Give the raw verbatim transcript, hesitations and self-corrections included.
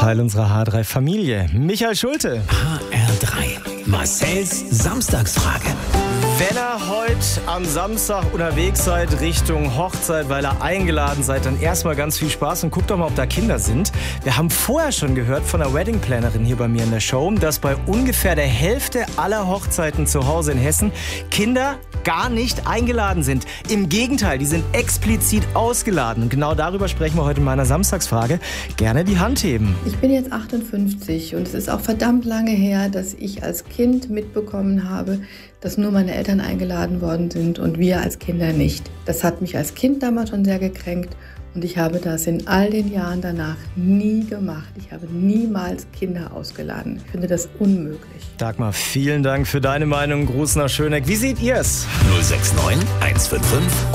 Teil unserer H drei Familie. Michael Schulte. H R drei. Marcells Samstagsfrage. Wenn ihr heute am Samstag unterwegs seid Richtung Hochzeit, weil ihr eingeladen seid, dann erstmal ganz viel Spaß und guckt doch mal, ob da Kinder sind. Wir haben vorher schon gehört von der Wedding-Plannerin hier bei mir in der Show, dass bei ungefähr der Hälfte aller Hochzeiten zu Hause in Hessen Kinder gar nicht eingeladen sind. Im Gegenteil, die sind explizit ausgeladen. Und genau darüber sprechen wir heute in meiner Samstagsfrage. Gerne die Hand heben. Ich bin jetzt achtundfünfzig und es ist auch verdammt lange her, dass ich als Kind mitbekommen habe, dass nur meine Eltern eingeladen worden sind und wir als Kinder nicht. Das hat mich als Kind damals schon sehr gekränkt und ich habe das in all den Jahren danach nie gemacht. Ich habe niemals Kinder ausgeladen. Ich finde das unmöglich. Dagmar, vielen Dank für deine Meinung. Gruß nach Schöneck. Wie seht ihr es? null sechs neun eins fünf fünf